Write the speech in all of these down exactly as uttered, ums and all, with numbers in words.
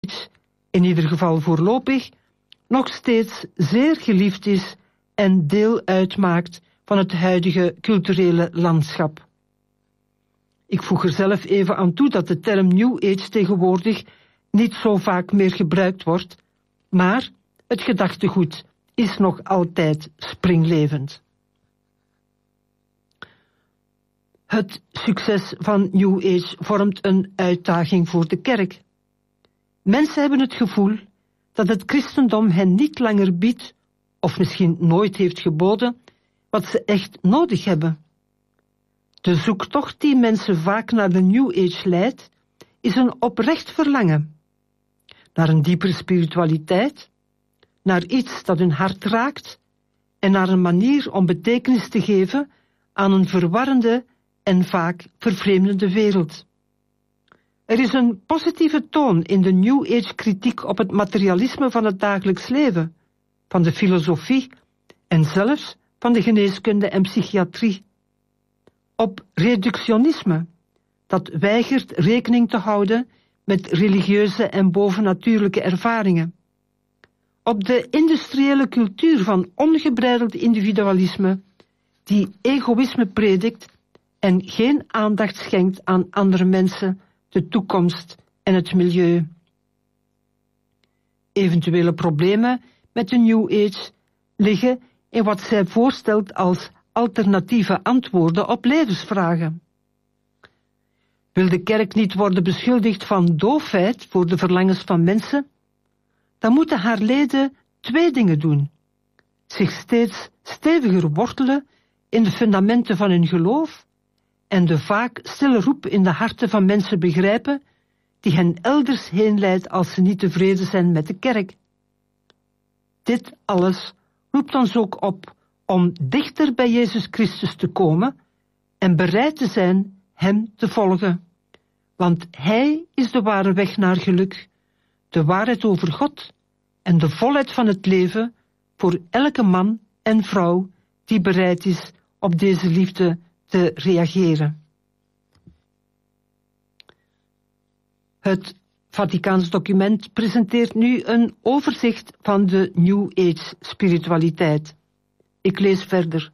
in ieder geval voorlopig, nog steeds zeer geliefd is en deel uitmaakt van het huidige culturele landschap. Ik voeg er zelf even aan toe dat de term New Age tegenwoordig niet zo vaak meer gebruikt wordt, maar het gedachtegoed is nog altijd springlevend. Het succes van New Age vormt een uitdaging voor de kerk. Mensen hebben het gevoel dat het christendom hen niet langer biedt, of misschien nooit heeft geboden, wat ze echt nodig hebben. De zoektocht die mensen vaak naar de New Age leidt, is een oprecht verlangen. Naar een diepere spiritualiteit, naar iets dat hun hart raakt en naar een manier om betekenis te geven aan een verwarrende en vaak vervreemdende wereld. Er is een positieve toon in de New Age kritiek op het materialisme van het dagelijks leven, van de filosofie en zelfs van de geneeskunde en psychiatrie. Op reductionisme, dat weigert rekening te houden met religieuze en bovennatuurlijke ervaringen. Op de industriële cultuur van ongebreideld individualisme, die egoïsme predikt en geen aandacht schenkt aan andere mensen, de toekomst en het milieu. Eventuele problemen met de New Age liggen in wat zij voorstelt als alternatieve antwoorden op levensvragen. Wil de kerk niet worden beschuldigd van doofheid voor de verlangens van mensen, dan moeten haar leden twee dingen doen: zich steeds steviger wortelen in de fundamenten van hun geloof en de vaak stille roep in de harten van mensen begrijpen die hen elders heen leidt als ze niet tevreden zijn met de kerk. Dit alles roept ons ook op om dichter bij Jezus Christus te komen en bereid te zijn hem te volgen. Want hij is de ware weg naar geluk, de waarheid over God en de volheid van het leven voor elke man en vrouw die bereid is op deze liefde te reageren. Het Vaticaans document presenteert nu een overzicht van de New Age spiritualiteit. Ik lees verder.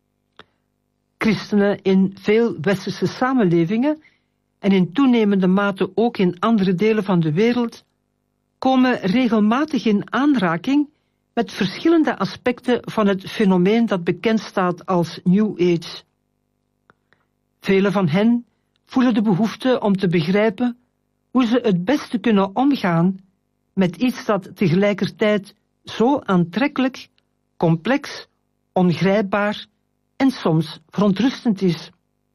Christenen in veel westerse samenlevingen en in toenemende mate ook in andere delen van de wereld komen regelmatig in aanraking met verschillende aspecten van het fenomeen dat bekend staat als New Age. Velen van hen voelen de behoefte om te begrijpen hoe ze het beste kunnen omgaan met iets dat tegelijkertijd zo aantrekkelijk, complex, ongrijpbaar en soms verontrustend is.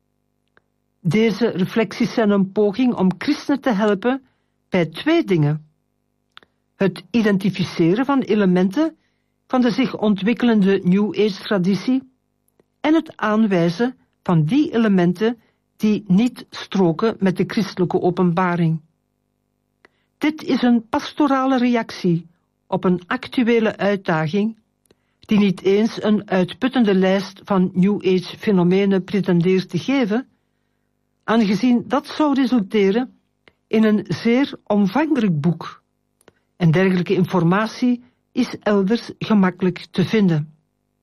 Deze reflecties zijn een poging om christenen te helpen bij twee dingen: het identificeren van elementen van de zich ontwikkelende New Age-traditie en het aanwijzen van die elementen die niet stroken met de christelijke openbaring. Dit is een pastorale reactie op een actuele uitdaging die niet eens een uitputtende lijst van New Age fenomenen pretendeert te geven, aangezien dat zou resulteren in een zeer omvangrijk boek. En dergelijke informatie is elders gemakkelijk te vinden.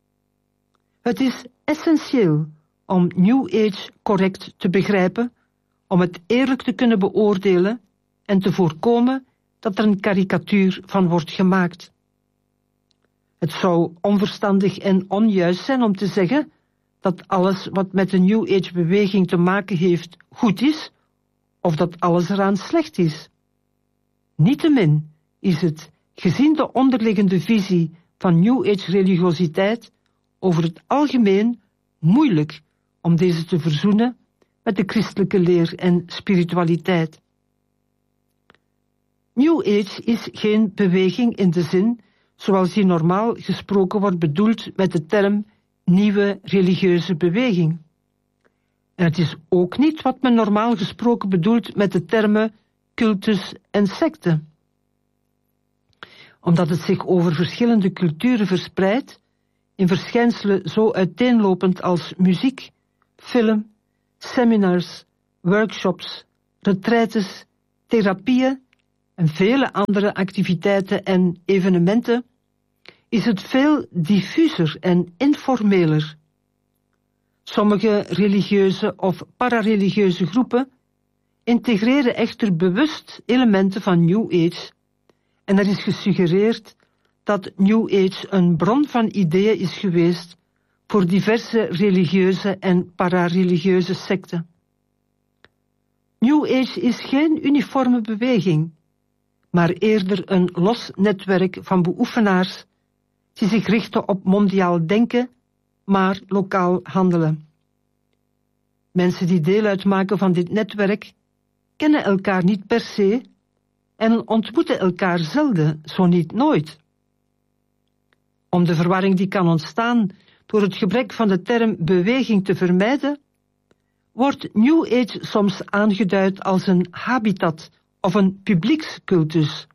Het is essentieel om New Age correct te begrijpen, om het eerlijk te kunnen beoordelen en te voorkomen dat er een karikatuur van wordt gemaakt. Het zou onverstandig en onjuist zijn om te zeggen dat alles wat met de New Age-beweging te maken heeft goed is, of dat alles eraan slecht is. Niettemin is het, gezien de onderliggende visie van New Age-religiositeit, over het algemeen moeilijk om deze te verzoenen met de christelijke leer en spiritualiteit. New Age is geen beweging in de zin zoals die normaal gesproken wordt bedoeld met de term nieuwe religieuze beweging. En het is ook niet wat men normaal gesproken bedoelt met de termen cultus en secte. Omdat het zich over verschillende culturen verspreidt, in verschijnselen zo uiteenlopend als muziek, film, seminars, workshops, retraites, therapieën en vele andere activiteiten en evenementen, is het veel diffuser en informeler. Sommige religieuze of parareligieuze groepen integreren echter bewust elementen van New Age en er is gesuggereerd dat New Age een bron van ideeën is geweest voor diverse religieuze en parareligieuze secten. New Age is geen uniforme beweging, maar eerder een los netwerk van beoefenaars die zich richten op mondiaal denken, maar lokaal handelen. Mensen die deel uitmaken van dit netwerk kennen elkaar niet per se en ontmoeten elkaar zelden, zo niet nooit. Om de verwarring die kan ontstaan door het gebrek van de term beweging te vermijden, wordt New Age soms aangeduid als een habitat of een publiekscultus.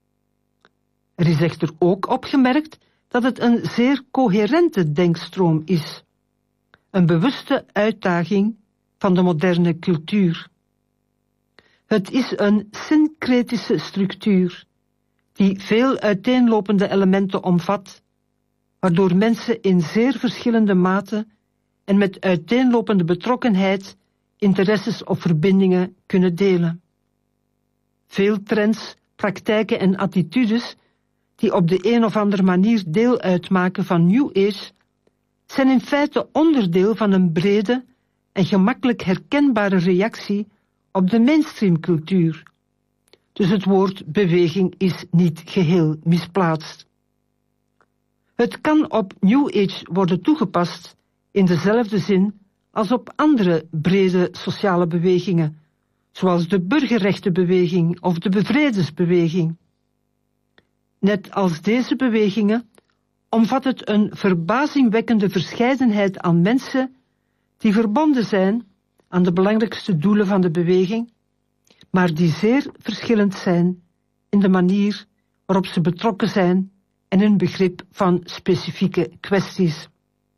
Er is echter ook opgemerkt dat het een zeer coherente denkstroom is, een bewuste uitdaging van de moderne cultuur. Het is een syncretische structuur die veel uiteenlopende elementen omvat, waardoor mensen in zeer verschillende mate en met uiteenlopende betrokkenheid interesses of verbindingen kunnen delen. Veel trends, praktijken en attitudes die op de een of andere manier deel uitmaken van New Age, zijn in feite onderdeel van een brede en gemakkelijk herkenbare reactie op de mainstreamcultuur. Dus het woord beweging is niet geheel misplaatst. Het kan op New Age worden toegepast in dezelfde zin als op andere brede sociale bewegingen, zoals de burgerrechtenbeweging of de bevredesbeweging. Net als deze bewegingen omvat het een verbazingwekkende verscheidenheid aan mensen die verbonden zijn aan de belangrijkste doelen van de beweging, maar die zeer verschillend zijn in de manier waarop ze betrokken zijn en hun begrip van specifieke kwesties.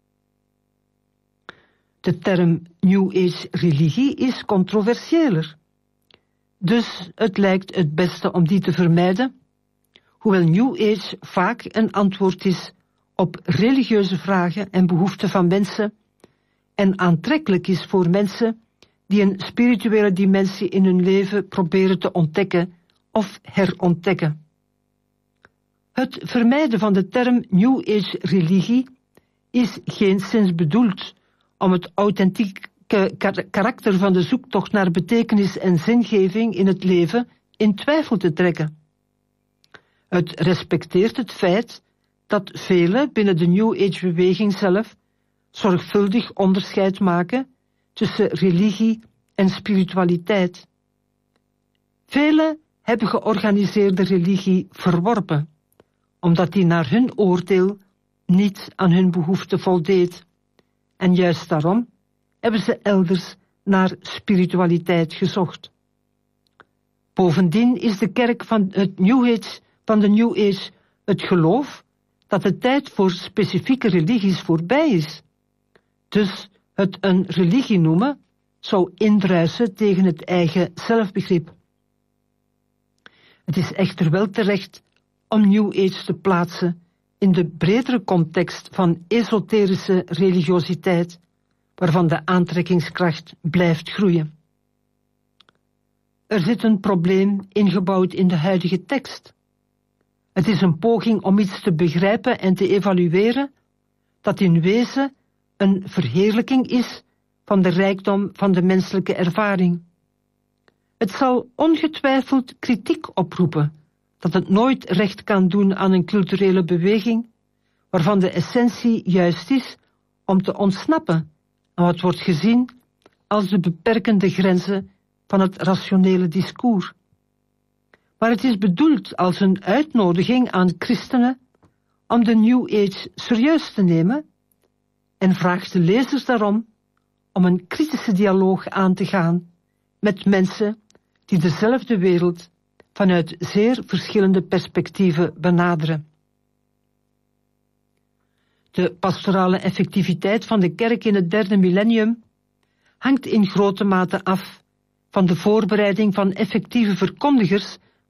De term New Age religie is controversiëler, dus het lijkt het beste om die te vermijden, hoewel New Age vaak een antwoord is op religieuze vragen en behoeften van mensen en aantrekkelijk is voor mensen die een spirituele dimensie in hun leven proberen te ontdekken of herontdekken. Het vermijden van de term New Age religie is geenszins bedoeld om het authentieke karakter van de zoektocht naar betekenis en zingeving in het leven in twijfel te trekken. Het respecteert het feit dat velen binnen de New Age-beweging zelf zorgvuldig onderscheid maken tussen religie en spiritualiteit. Velen hebben georganiseerde religie verworpen, omdat die naar hun oordeel niet aan hun behoeften voldeed. En juist daarom hebben ze elders naar spiritualiteit gezocht. Bovendien is de kerk van, het New Age, van de New Age het geloof dat de tijd voor specifieke religies voorbij is. Dus het een religie noemen zou indruisen tegen het eigen zelfbegrip. Het is echter wel terecht om New Age te plaatsen in de bredere context van esoterische religiositeit, waarvan de aantrekkingskracht blijft groeien. Er zit een probleem ingebouwd in de huidige tekst. Het is een poging om iets te begrijpen en te evalueren dat in wezen een verheerlijking is van de rijkdom van de menselijke ervaring. Het zal ongetwijfeld kritiek oproepen dat het nooit recht kan doen aan een culturele beweging, waarvan de essentie juist is om te ontsnappen aan wat wordt gezien als de beperkende grenzen van het rationele discours. Maar het is bedoeld als een uitnodiging aan christenen om de New Age serieus te nemen en vraagt de lezers daarom om een kritische dialoog aan te gaan met mensen die dezelfde wereld vanuit zeer verschillende perspectieven benaderen. De pastorale effectiviteit van de kerk in het derde millennium hangt in grote mate af van de voorbereiding van effectieve verkondigers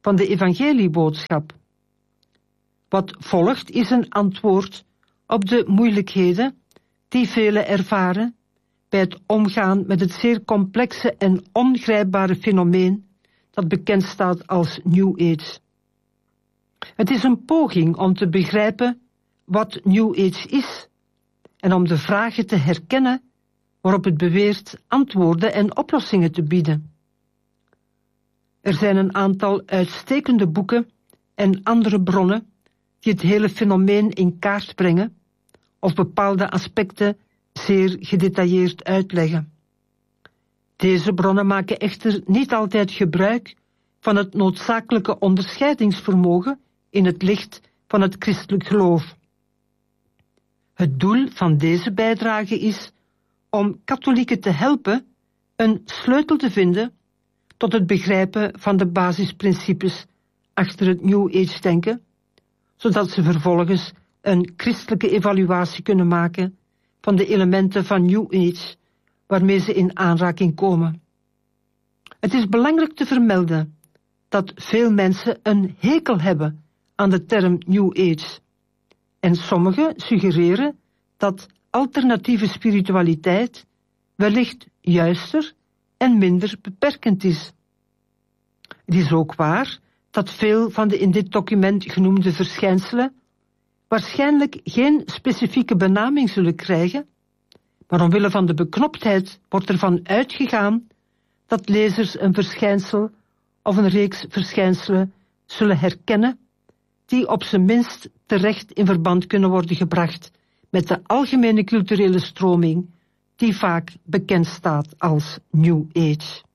van de evangelieboodschap. Wat volgt is een antwoord op de moeilijkheden die velen ervaren bij het omgaan met het zeer complexe en ongrijpbare fenomeen dat bekend staat als New Age. Het is een poging om te begrijpen wat New Age is en om de vragen te herkennen waarop het beweert antwoorden en oplossingen te bieden. Er zijn een aantal uitstekende boeken en andere bronnen die het hele fenomeen in kaart brengen of bepaalde aspecten zeer gedetailleerd uitleggen. Deze bronnen maken echter niet altijd gebruik van het noodzakelijke onderscheidingsvermogen in het licht van het christelijk geloof. Het doel van deze bijdrage is om katholieken te helpen een sleutel te vinden tot het begrijpen van de basisprincipes achter het New Age denken, zodat ze vervolgens een christelijke evaluatie kunnen maken van de elementen van New Age waarmee ze in aanraking komen. Het is belangrijk te vermelden dat veel mensen een hekel hebben aan de term New Age en sommigen suggereren dat alternatieve spiritualiteit wellicht juister en minder beperkend is. Het is ook waar dat veel van de in dit document genoemde verschijnselen waarschijnlijk geen specifieke benaming zullen krijgen, maar omwille van de beknoptheid wordt ervan uitgegaan dat lezers een verschijnsel of een reeks verschijnselen zullen herkennen die op zijn minst terecht in verband kunnen worden gebracht met de algemene culturele stroming die vaak bekend staat als New Age.